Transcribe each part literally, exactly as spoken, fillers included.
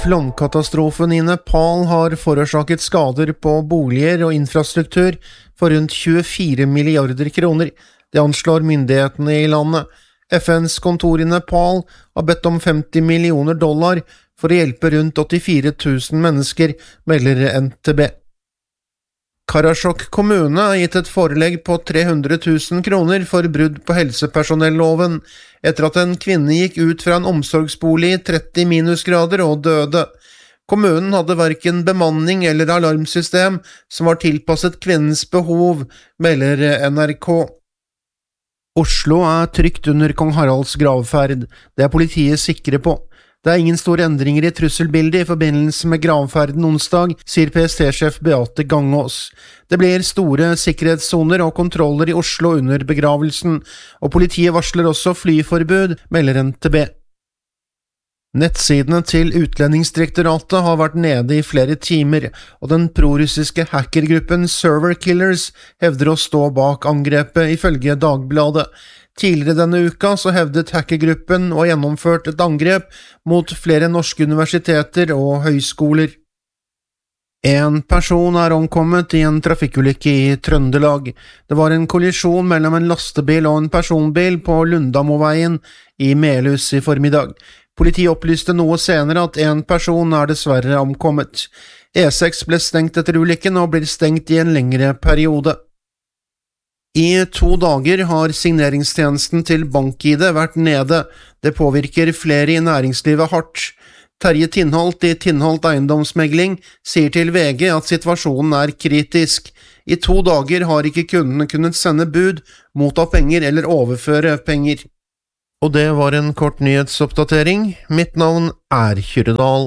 Flomkatastrofen i Nepal har forårsaket skader på boliger og infrastruktur for rundt tjuefire milliarder kroner. Det anslår myndighetene i landet. F N's kontor i Nepal har bedt om femti millioner dollar for å hjelpe rundt åttifire tusen mennesker, melder N T B. Karasjok kommune har gitt et forelegg på tre hundre tusen kroner for brudd på helsepersonelloven, etter at en kvinne gikk ut fra en omsorgsbolig i tretti minusgrader og døde. Kommunen hadde hverken bemanning eller alarmsystem som var tilpasset kvinnens behov, melder N R K. Oslo er trygt under kong Haralds gravferd, det er politiet sikre på. Det er ingen store endringer i trusselbildet i forbindelse med gravferden onsdag, sier P S T-sjef Beate Gangås. Det blir store sikkerhetssoner og kontroller i Oslo under begravelsen, og politiet varsler også flyforbud, melder N T B. Nettsidene til Utlendingsdirektoratet har vært nede i flere timer, og den prorussiske hackergruppen Server Killers hevder å stå bak angrepet, ifølge Dagbladet. Tidligere denne uka så hevdet hackergruppen å ha gjennomført et angrep mot flere norske universiteter og høyskoler. En person er omkommet i en trafikkulykke i Trøndelag. Det var en kollisjon mellom en lastebil og en personbil på Lundamoveien i Melhus i formiddag. Politiet opplyste noe senere at en person er dessverre omkommet. E seks ble stengt etter ulykken og blir stengt i en lengre periode. I to dager har signeringstjenesten til BankID vært nede. Det påvirker flere i næringslivet hardt. Terje Tindholt i Tindholt Eiendomsmegling sier til V G at situasjonen er kritisk. I to dager har ikke kundene kunnet sende bud, motta penger eller overføre penger. Og det var en kort nyhetsoppdatering. Mitt navn er Kyrredal.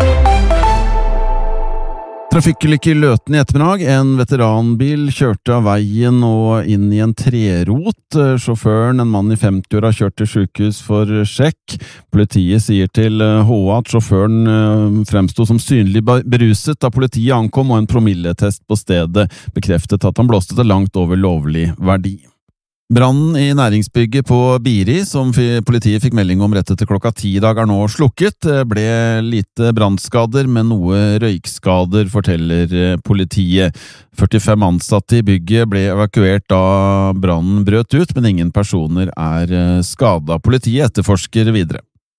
Trafikkulykke i Løten i ettermiddag. En veteranbil kjørte av veien og inn i en trerot. Sjåføren, en mann i femti-åra, kjørte til sykehus for sjekk. Politiet sier til H A at sjåføren fremstod som synlig beruset da politiet ankom, og en promilletest på stedet bekreftet at han blåste til langt over lovlig verdi. Brannen i næringsbygget på Biri, som politiet fikk melding om rett etter klokka ti i dag, er nå slukket. Det ble lite brannskader, men noe røykskader, forteller politiet. førtifem ansatte i bygget ble evakuert da brannen brøt ut, men ingen personer er skadet. Politiet etterforsker videre.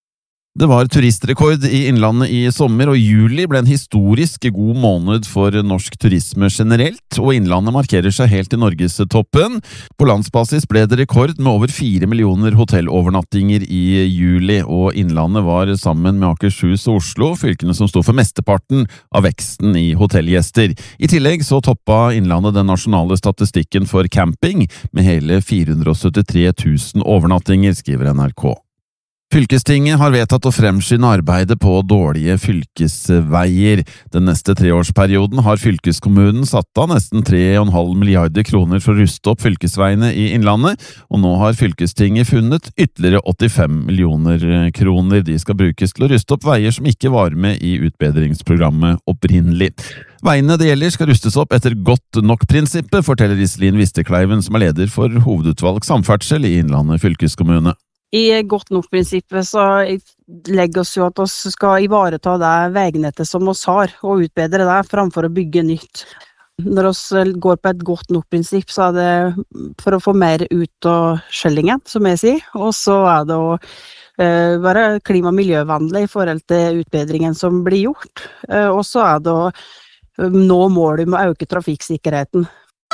Det var turistrekord i Innlandet i sommer, og juli ble en historisk god måned for norsk turisme generelt, og Innlandet markerer seg helt i Norgestoppen. På landsbasis ble det rekord med over fire millioner hotellovernattinger i juli, og Innlandet var sammen med Akershus og Oslo fylkene som stod for mesteparten av veksten i hotellgjester. I tillegg så toppa Innlandet den nasjonale statistikken for camping med hele fire hundre og syttitre tusen overnattinger, skriver N R K. Fylkestinget har vedtatt å fremskynde arbeidet på dårlige fylkesveier. Den neste treårsperioden har fylkeskommunen satt av nesten tre komma fem milliarder kroner for å ruste opp fylkesveiene i Innlandet, og nå har fylkestinget funnet ytterligere åttifem millioner kroner. De skal brukes til å ruste opp veier som ikke var med i utbedringsprogrammet opprinnelig. Veiene det gjelder skal rustes opp etter godt nok-prinsippet, forteller Iselin Vistekleiven, som er leder for hovedutvalg samferdsel i Innlandet fylkeskommune. I godt nok-prinsippet så legger oss jo at vi skal ivareta det veignettet som vi har, og utbedre det framfor å bygge nytt. Når vi går på et godt nok-prinsipp, så er det for å få mer ut av skjellingen, som jeg sier, og så er det å uh, være klima- og miljøvennlig i forhold til utbedringen som blir gjort, uh, og så er det å uh, nå målet med å øke trafikksikkerheten.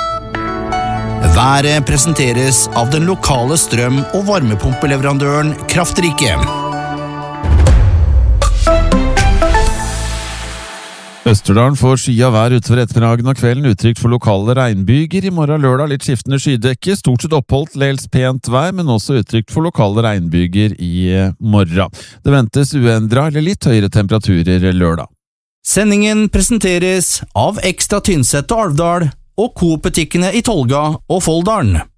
Været presenteres av den lokale strøm- og varmepumpeleverandøren Kraftrike. Østerdalen får skya vær utover ettermiddagen og kvelden, utrygt for lokale regnbyger. I morgen lørdag litt skiftende skydekke, stort sett oppholdt dels pent vær, men også utrygt for lokale regnbyger i morgen. Det ventes uendret eller litt høyere temperaturer lørdag. Sendingen presenteres av Ekstra Tynset og Alvdal og Coop-butikkene i Tolga og Folldalen.